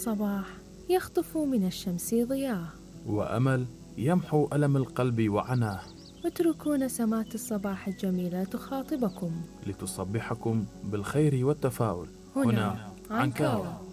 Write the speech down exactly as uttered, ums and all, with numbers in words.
الصباح يخطف من الشمس ضياء، وأمل يمحو ألم القلب وعناه. اتركوا نسمات الصباح الجميلة تخاطبكم لتصبحكم بالخير والتفاؤل. هنا, هنا عنكاوة.